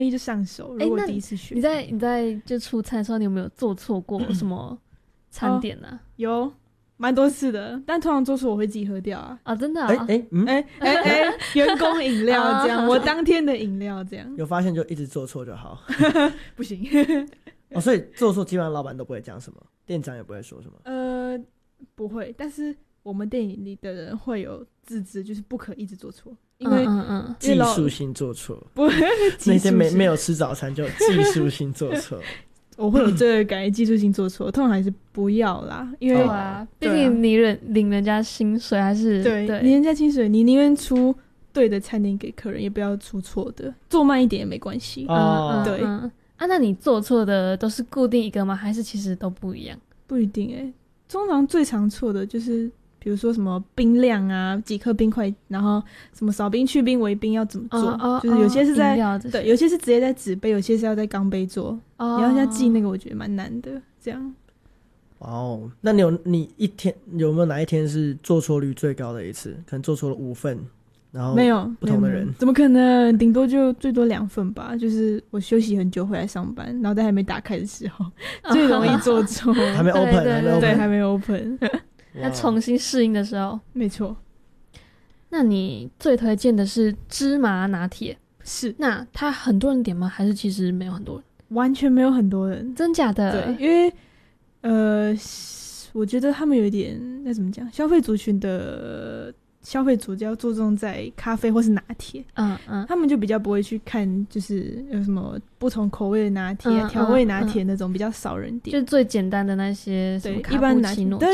就上手。如果第一次学， 你在就出餐的时候，你有没有做错过什么餐点呢？ 有蛮多次的，但通常做错我会自己喝掉啊。 啊，真的啊？ 员工饮料这样，我当天的饮料这样。 有发现就一直做错就好。 不行。 所以做错基本上老板都不会讲什么，店长也不会说什么。 不会，但是我们店里的人会有自知，就是不可一直做错，因为技术性做错。 不会， 那天没有吃早餐就技术性做错。 我会有罪恶感，技术性做错，通常还是不要啦，因为毕竟你领人家薪水，还是对领人家薪水，你宁愿出对的餐点给客人，也不要出错的，做慢一点也没关系。对。 那你做错的都是固定一个吗？还是其实都不一样？ 不一定通常最常错的就是比如说什么冰量啊，几颗冰块，然后什么少冰去冰微冰要怎么做，就是有些是在对，有些是直接在纸杯，有些是要在钢杯做，你要记那个我觉得蛮难的这样。 那你一天有没有哪一天是做错率最高的一次？可能做错了5份，然后没有不同的人， 怎么可能？顶多就最多2份吧。就是我休息很久回来上班，脑袋还没打开的时候，最容易做错。 还没 open， 对，还没 open。 要重新适应的时候， 没错。 那你最推荐的是芝麻拿铁？ 是。 那他很多人点吗？还是其实没有很多人？ 完全没有很多人。 真假的？ 对，因为我觉得他们有一点那怎么讲，消费族群的消费主要注重在咖啡或是拿铁，他们就比较不会去看就是有什么不同口味的拿铁、调味拿铁那种比较少人点， 就最简单的那些什么一般拿铁，对，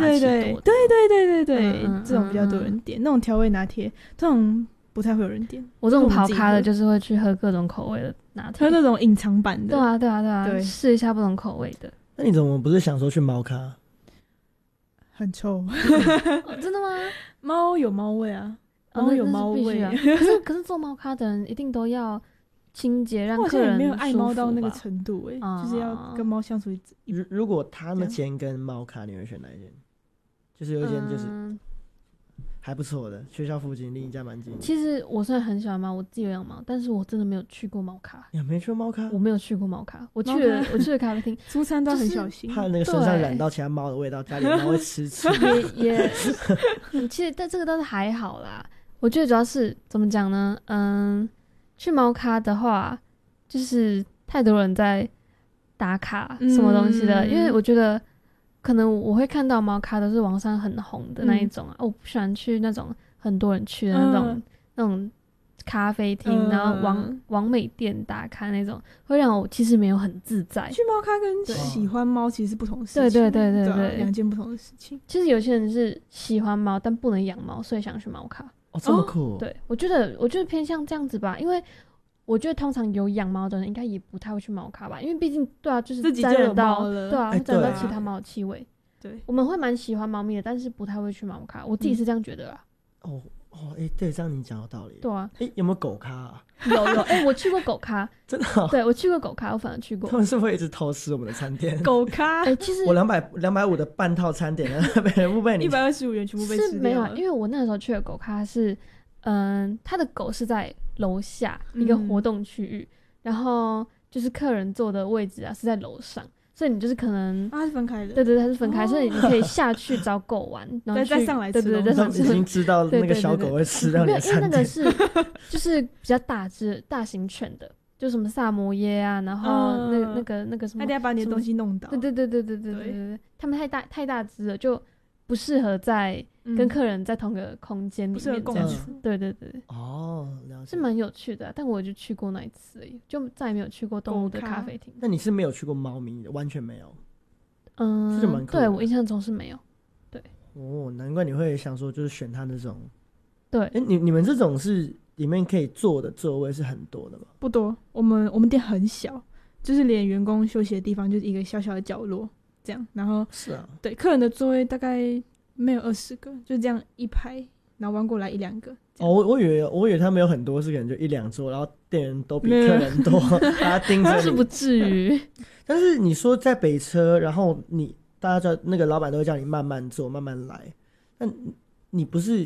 这种比较多人点。那种调味拿铁，这种不太会有人点。 我这种跑咖的，就是会去喝各种口味的拿铁， 喝那种隐藏版的。 对啊，试一下不同口味的。 那你怎么不是想说去猫咖？ 很臭。 真的吗？ 猫有猫味啊，猫有猫味。 可是做猫咖的人一定都要清洁，让客人没有爱猫到那个程度就是要跟猫相处。 如果他们间跟猫咖，你会选哪一间？就是有一间就是还不错的，学校附近，离你家蛮近。 其实我虽然很喜欢猫，我自己有养猫，但是我真的没有去过猫咖。 你没去过猫咖？ 我没有去过猫咖，我去了咖啡厅， 出餐都很小心， 怕那个身上染到其他猫的味道，家里猫会吃。 也其实但这个倒是还好啦。我觉得主要是怎么讲呢？去猫咖的话，就是太多人在打卡什么东西的，因为我觉得。可能我会看到猫咖都是网上很红的那一种我不喜欢去那种很多人去的那种咖啡厅，然后网美店打卡那种，会让我其实没有很自在。 去猫咖跟喜欢猫其实是不同的事情， 对， 两件不同的事情。 其实有些人是喜欢猫但不能养猫，所以想去猫咖。 这么酷。 对，我觉得偏向这样子吧，因为。我觉得通常有养猫的人应该也不太会去猫咖吧，因为毕竟就是沾染到会沾到其他猫的气味。 对， 我们会蛮喜欢猫咪的，但是不太会去猫咖。我自己是这样觉得啊。 对，这样你讲有道理。 对啊。 有没有狗咖啊？ 有我去过狗咖。 真的？ 对，我去过狗咖，我反而去过。 他们是不是会一直偷吃我们的餐点？ 狗咖？ 其实我250的半套餐点全部被你 125元全部被吃掉了。 是没有，因为我那时候去的狗咖是。他的狗是在楼下一个活动区域，然后就是客人坐的位置是在楼上，所以你就是可能它是分开的。 对，它是分开，所以你可以下去找狗玩，然后再上来吃。 对， 他们已经知道那个小狗会吃掉你的餐点。 因为那个是就是比较大型犬的，就什么萨摩耶啊，然后那个什么， 他得要把你的东西弄倒。 对，他们太大只了，就不适合在跟客人在同个空间里面共处。对。 了解。 是蛮有趣的，但我就去过那一次而已，就再也没有去过动物的咖啡厅。 那你是没有去过猫咪的，完全没有？ 这就蛮酷的。对，我印象中是没有。对。 难怪你会想说就是选它那种。 对。 你们这种是里面可以坐的座位是很多的吗？ 不多，我们店很小，就是连员工休息的地方就是一个小小的角落这样，然后是啊， 对，客人的座位大概没有20个，就这样一排，然后弯过来1-2个。 我以为他们有很多是可能就1-2桌，然后店员都比客人多，大家盯着你。 是不至于。 但是你说在北车，然后大家叫那个老板都会叫你慢慢坐，慢慢来。但你不是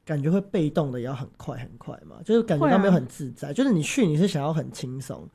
感觉会被动的也要很快很快嘛，就是感觉到没有很自在，就是你去你是想要很轻松，